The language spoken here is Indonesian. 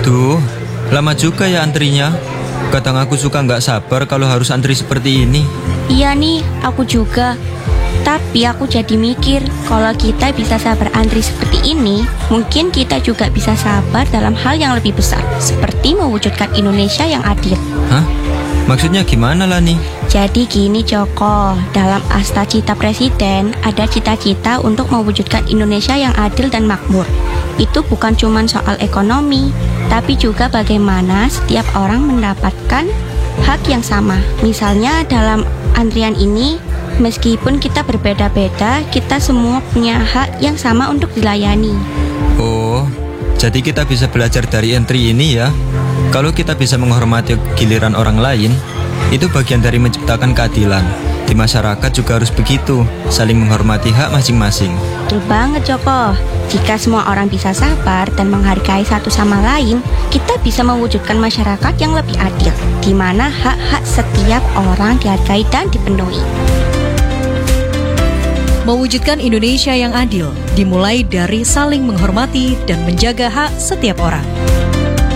Duh, lama juga ya antrinya. Kadang aku suka nggak sabar kalau harus antri seperti ini. Iya nih, aku juga. Tapi aku jadi mikir, kalau kita bisa sabar antri seperti ini, mungkin kita juga bisa sabar dalam hal yang lebih besar, seperti mewujudkan Indonesia yang adil. Hah? Maksudnya gimana lah nih? Jadi gini Joko, dalam Asta Cita Presiden ada cita-cita untuk mewujudkan Indonesia yang adil dan makmur. Itu bukan cuma soal ekonomi, tapi juga bagaimana setiap orang mendapatkan hak yang sama. Misalnya dalam antrian ini, meskipun kita berbeda-beda, kita semua punya hak yang sama untuk dilayani. Oh, jadi kita bisa belajar dari entry ini ya. Kalau kita bisa menghormati giliran orang lain, itu bagian dari menciptakan keadilan. Di masyarakat juga harus begitu, saling menghormati hak masing-masing. Betul banget Joko. Jika semua orang bisa sabar dan menghargai satu sama lain, kita bisa mewujudkan masyarakat yang lebih adil, di mana hak-hak setiap orang dihargai dan dipenuhi. Mewujudkan Indonesia yang adil dimulai dari saling menghormati dan menjaga hak setiap orang.